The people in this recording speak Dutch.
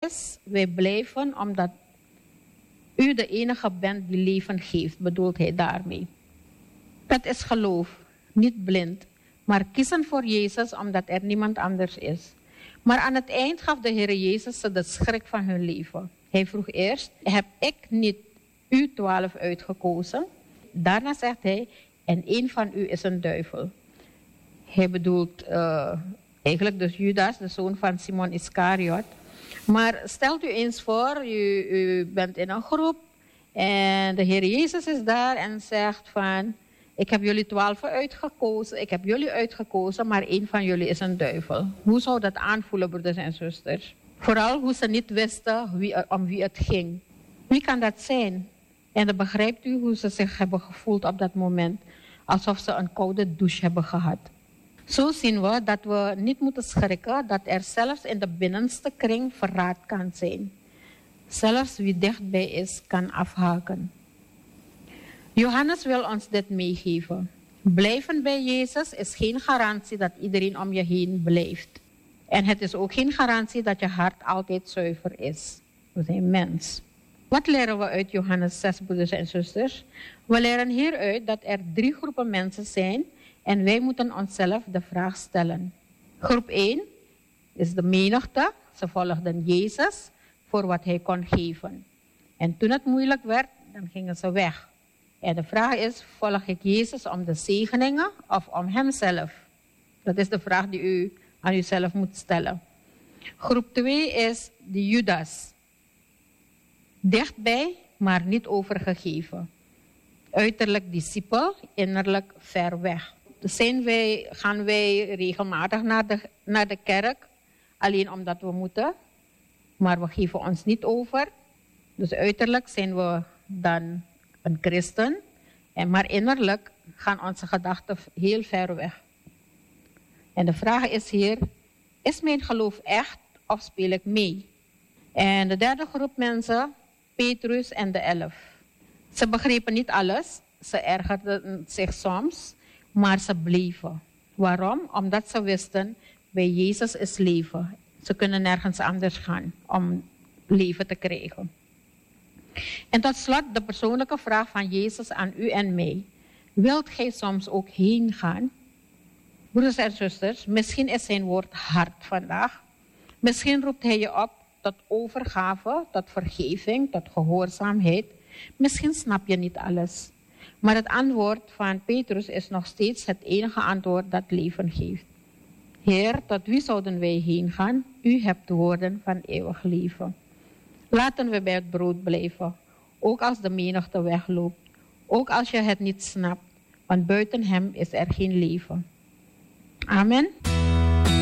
is, wij blijven omdat u de enige bent die leven geeft, bedoelt hij daarmee. Dat is geloof, niet blind, maar kiezen voor Jezus omdat er niemand anders is. Maar aan het eind gaf de Heer Jezus ze de schrik van hun leven. Hij vroeg eerst, heb ik niet u 12 uitgekozen? Daarna zegt hij, en één van u is een duivel. Hij bedoelt eigenlijk dus Judas, de zoon van Simon Iscariot. Maar stelt u eens voor, u bent in een groep en de Heer Jezus is daar en zegt van, ik heb jullie 12 uitgekozen, ik heb jullie uitgekozen, maar één van jullie is een duivel. Hoe zou dat aanvoelen, broeders en zusters? Vooral hoe ze niet wisten om wie het ging. Wie kan dat zijn? En dan begrijpt u hoe ze zich hebben gevoeld op dat moment, alsof ze een koude douche hebben gehad. Zo zien we dat we niet moeten schrikken dat er zelfs in de binnenste kring verraad kan zijn. Zelfs wie dichtbij is, kan afhaken. Johannes wil ons dit meegeven. Blijven bij Jezus is geen garantie dat iedereen om je heen blijft. En het is ook geen garantie dat je hart altijd zuiver is. We zijn mens. Wat leren we uit Johannes 6, broeders en zusters? We leren hieruit dat er 3 groepen mensen zijn en wij moeten onszelf de vraag stellen. Groep 1 is de menigte. Ze volgden Jezus voor wat hij kon geven. En toen het moeilijk werd, dan gingen ze weg. En de vraag is, volg ik Jezus om de zegeningen of om hemzelf? Dat is de vraag die u aan uzelf moet stellen. Groep 2 is de Judas. Dichtbij, maar niet overgegeven. Uiterlijk discipel, innerlijk ver weg. Dus gaan wij regelmatig naar de kerk, alleen omdat we moeten, maar we geven ons niet over. Dus uiterlijk zijn we dan een christen, maar innerlijk gaan onze gedachten heel ver weg. En de vraag is hier, is mijn geloof echt of speel ik mee? En de derde groep mensen, Petrus en de 11. Ze begrepen niet alles, ze ergerden zich soms, maar ze bleven. Waarom? Omdat ze wisten, bij Jezus is leven. Ze kunnen nergens anders gaan om leven te krijgen. En tot slot de persoonlijke vraag van Jezus aan u en mij. Wilt gij soms ook heen gaan? Broeders en zusters, misschien is zijn woord hard vandaag. Misschien roept hij je op tot overgave, tot vergeving, tot gehoorzaamheid. Misschien snap je niet alles. Maar het antwoord van Petrus is nog steeds het enige antwoord dat leven geeft. Heer, tot wie zouden wij heen gaan? U hebt woorden van eeuwig leven. Laten we bij het brood blijven, ook als de menigte wegloopt. Ook als je het niet snapt, want buiten hem is er geen leven. Amen.